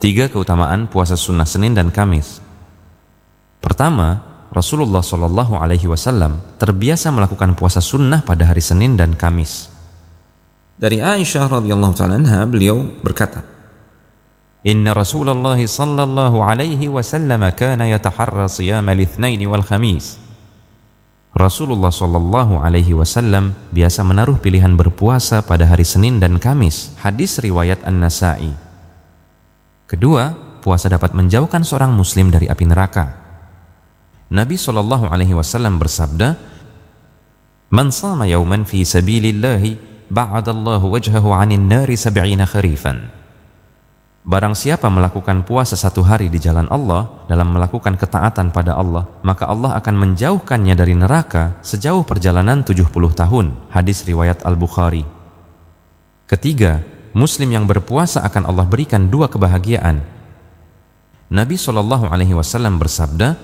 3 keutamaan puasa sunnah Senin dan Kamis. Pertama, Rasulullah SAW terbiasa melakukan puasa sunnah pada hari Senin dan Kamis. Dari Aisyah radhiyallahu ta'ala anha, beliau berkata, Inna Rasulullah sallallahu alaihi wasallam kana yataharra siyam al-itsnain wal khamis. Rasulullah sallallahu alaihi wasallam biasa menaruh pilihan berpuasa pada hari Senin dan Kamis. Hadis riwayat An-Nasa'i. Kedua, puasa dapat menjauhkan seorang muslim dari api neraka. Nabi sallallahu alaihi wasallam bersabda, "Man shama yawman fi sabilillahi ba'adallahu wajhahu 'anil nari 70 kharifan." Barang siapa melakukan puasa 1 hari di jalan Allah dalam melakukan ketaatan pada Allah, maka Allah akan menjauhkannya dari neraka sejauh perjalanan 70 tahun. Hadis riwayat Al-Bukhari. Ketiga, muslim yang berpuasa akan Allah berikan 2 kebahagiaan. Nabi SAW bersabda,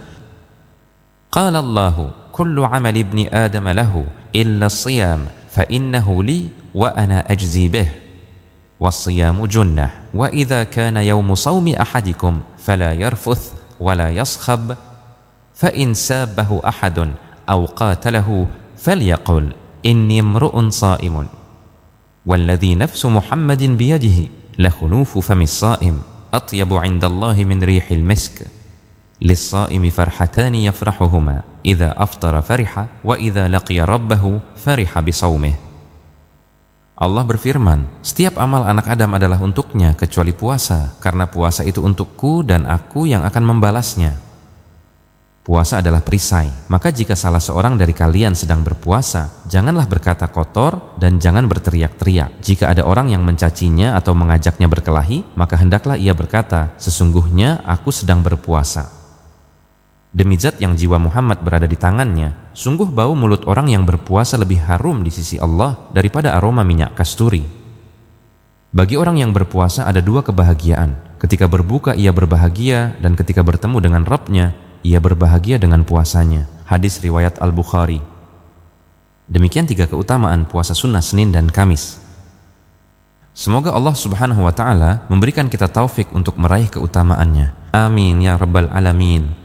Qala Allahu kullu 'amali ibni Adam lahu illa as-siyam fa innahu li wa ana ajzi bih. Was-siyamu junnah wa idza kana yawmu sawmi ahadikum fala yarfuth wa la yaskhab fa in sabahu ahadun aw qatalahu falyaqul inni imru'un sha'imun walladhi nafsu Muhammadin biyadihi la khunufu famis sha'im atyabu 'inda Allahi min rihil misk lis-sha'imi farhatani yafrahuhuma idza aftara fariha wa idza laqiya rabbahu fariha bisawmihi. Allah berfirman, setiap amal anak Adam adalah untuknya kecuali puasa, karena puasa itu untukku dan aku yang akan membalasnya. Puasa adalah perisai, maka jika salah seorang dari kalian sedang berpuasa, janganlah berkata kotor dan jangan berteriak-teriak. Jika ada orang yang mencacinya atau mengajaknya berkelahi, maka hendaklah ia berkata, sesungguhnya aku sedang berpuasa. Demi zat yang jiwa Muhammad berada di tangannya, sungguh bau mulut orang yang berpuasa lebih harum di sisi Allah daripada aroma minyak kasturi. Bagi orang yang berpuasa ada 2 kebahagiaan. Ketika berbuka ia berbahagia, dan ketika bertemu dengan Rabb-nya, ia berbahagia dengan puasanya. Hadis riwayat Al-Bukhari. Demikian 3 keutamaan puasa sunnah Senin dan Kamis. Semoga Allah subhanahu wa ta'ala memberikan kita taufik untuk meraih keutamaannya. Amin ya rabbal alamin.